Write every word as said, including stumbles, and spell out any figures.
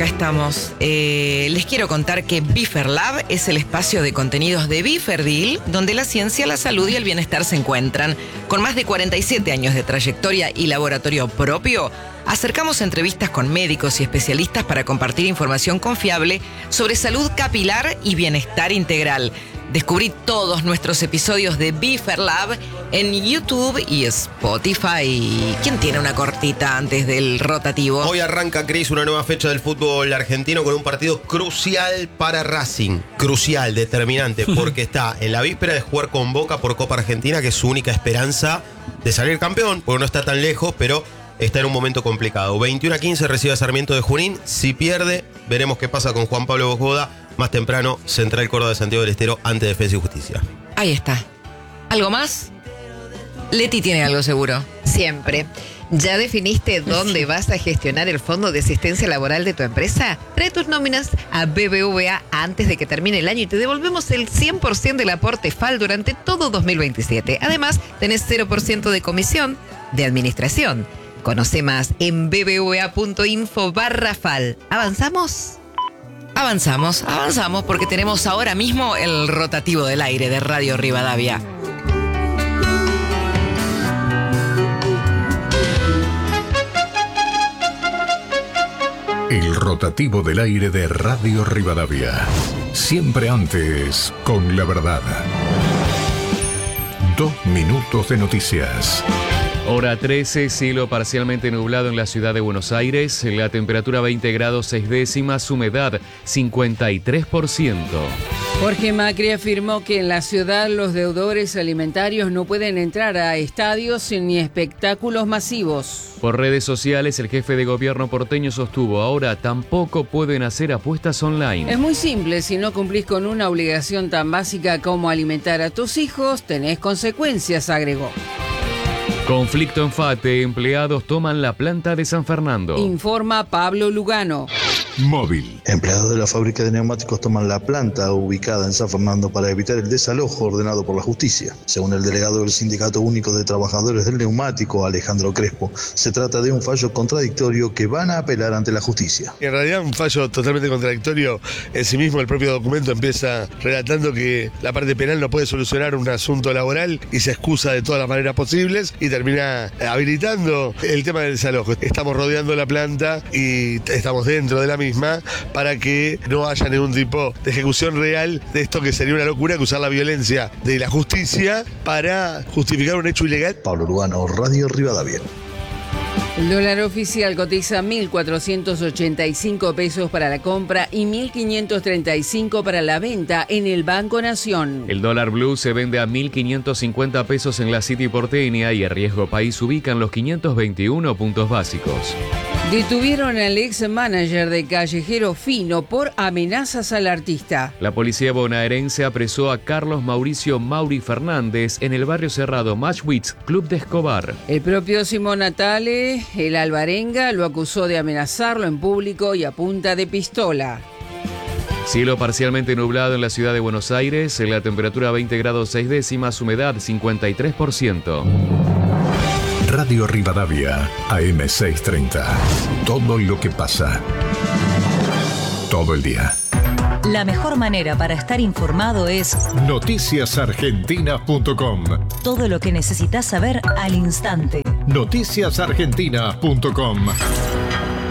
acá estamos. Eh, les quiero contar que Biffer Lab es el espacio de contenidos de Biferdil, donde la ciencia, la salud y el bienestar se encuentran. Con más de cuarenta y siete años de trayectoria y laboratorio propio, acercamos entrevistas con médicos y especialistas para compartir información confiable sobre salud capilar y bienestar integral. Descubrí todos nuestros episodios de Biffer Lab en YouTube y Spotify. ¿Quién tiene una cortita antes del rotativo? Hoy arranca, Cris, una nueva fecha del fútbol argentino con un partido crucial para Racing. Crucial, determinante, porque está en la víspera de jugar con Boca por Copa Argentina, que es su única esperanza de salir campeón, porque no está tan lejos, pero está en un momento complicado. veintiuno a quince recibe a Sarmiento de Junín. Si pierde, veremos qué pasa con Juan Pablo Bosboda. Más temprano, Central Córdoba de Santiago del Estero ante Defensa y Justicia. Ahí está. ¿Algo más? Leti tiene algo seguro. Siempre. ¿Ya definiste dónde vas a gestionar el fondo de asistencia laboral de tu empresa? Trae tus nóminas a B B V A antes de que termine el año y te devolvemos el cien por ciento del aporte F A L durante todo dos mil veintisiete. Además, tenés cero por ciento de comisión de administración. Conoce más en bbva.info barra F A L. ¿Avanzamos? Avanzamos, avanzamos porque tenemos ahora mismo el rotativo del aire de Radio Rivadavia. El rotativo del aire de Radio Rivadavia. Siempre antes, con la verdad. Dos minutos de noticias. Hora trece, cielo parcialmente nublado en la ciudad de Buenos Aires, la temperatura veinte grados seis décimas, humedad cincuenta y tres por ciento. Jorge Macri afirmó que en la ciudad los deudores alimentarios no pueden entrar a estadios ni espectáculos masivos. Por redes sociales, el jefe de gobierno porteño sostuvo, ahora tampoco pueden hacer apuestas online. Es muy simple, si no cumplís con una obligación tan básica como alimentar a tus hijos, tenés consecuencias, agregó. Conflicto en Fate, empleados toman la planta de San Fernando. Informa Pablo Lugano. Móvil. Empleados de la fábrica de neumáticos toman la planta ubicada en San Fernando para evitar el desalojo ordenado por la justicia. Según el delegado del Sindicato Único de Trabajadores del Neumático, Alejandro Crespo, se trata de un fallo contradictorio que van a apelar ante la justicia. En realidad un fallo totalmente contradictorio en sí mismo. El propio documento empieza relatando que la parte penal no puede solucionar un asunto laboral y se excusa de todas las maneras posibles y termina habilitando el tema del desalojo. Estamos rodeando la planta y estamos dentro de la misma para que no haya ningún tipo de ejecución real de esto, que sería una locura que usar la violencia de la justicia para justificar un hecho ilegal. Pablo Lugano, Radio Rivadavia. El dólar oficial cotiza mil cuatrocientos ochenta y cinco pesos para la compra y mil quinientos treinta y cinco para la venta en el Banco Nación. El dólar blue se vende a mil quinientos cincuenta pesos en la City porteña y el riesgo país ubican los quinientos veintiuno puntos básicos. Detuvieron al ex manager de Callejero Fino por amenazas al artista. La policía bonaerense apresó a Carlos Mauricio Mauri Fernández en el barrio cerrado Matchwitz, Club de Escobar. El propio Simón Natale, el albarenga, lo acusó de amenazarlo en público y a punta de pistola. Cielo parcialmente nublado en la ciudad de Buenos Aires, la temperatura veinte grados seis décimas, humedad cincuenta y tres por ciento. Radio Rivadavia, A M seiscientos treinta. Todo lo que pasa. Todo el día. La mejor manera para estar informado es noticias argentinas punto com. Todo lo que necesitas saber al instante. noticias argentinas punto com.